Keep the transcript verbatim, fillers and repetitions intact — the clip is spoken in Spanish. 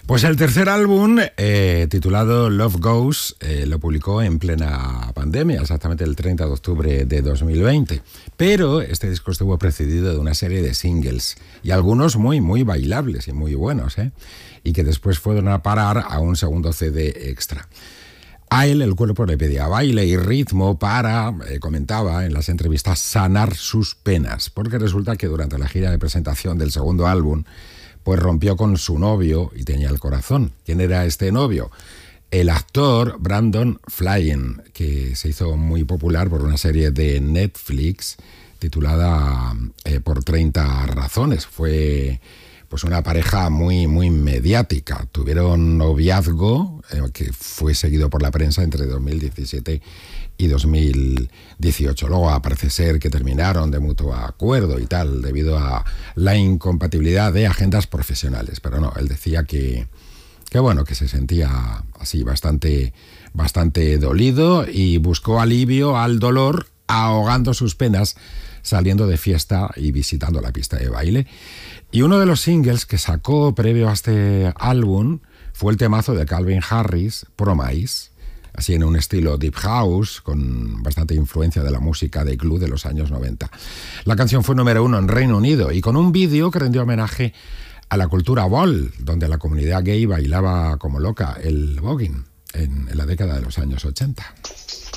Pues el tercer álbum, eh, titulado Love Goes, eh, lo publicó en plena pandemia, exactamente el treinta de octubre de dos mil veinte. Pero este disco estuvo precedido de una serie de singles, y algunos muy, muy bailables y muy buenos, ¿eh? Y que después fueron a parar a un segundo C D extra. A él el cuerpo le pedía baile y ritmo para, eh, comentaba en las entrevistas, sanar sus penas, porque resulta que durante la gira de presentación del segundo álbum, pues rompió con su novio y tenía el corazón. ¿Quién era este novio? El actor Brandon Flynn, que se hizo muy popular por una serie de Netflix titulada eh, Por treinta razones. Fue pues una pareja muy, muy mediática. Tuvieron noviazgo eh, que fue seguido por la prensa entre dos mil diecisiete y dos mil dieciocho. Luego parece ser que terminaron de mutuo acuerdo y tal, debido a la incompatibilidad de agendas profesionales. Pero no, él decía que, que bueno, que se sentía así bastante, bastante dolido y buscó alivio al dolor ahogando sus penas, saliendo de fiesta y visitando la pista de baile. Y uno de los singles que sacó previo a este álbum fue el temazo de Calvin Harris, Promise, así en un estilo deep house, con bastante influencia de la música de club de los años noventa. La canción fue número uno en Reino Unido y con un vídeo que rindió homenaje a la cultura ball, donde la comunidad gay bailaba como loca el voguing en, en la década de los años ochenta.